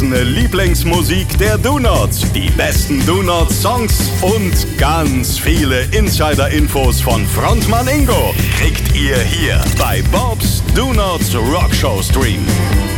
ausgepriesene Lieblingsmusik der Donuts, die besten Donut-Songs und ganz viele Insider-Infos von Frontmann Ingo kriegt ihr hier bei Bob's Donuts Rockshow Stream.